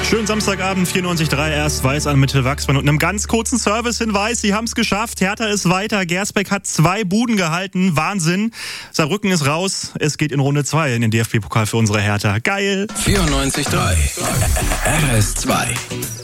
Schönen Samstagabend, 94.3, erst Weiß an Mitte Wachsmann und einem ganz kurzen Service-Hinweis. Sie haben es geschafft, Hertha ist weiter, Gersbeck hat 2 Buden gehalten, Wahnsinn. Saarbrücken ist raus, es geht in Runde 2 in den DFB-Pokal für unsere Hertha. Geil! 94.3 RS2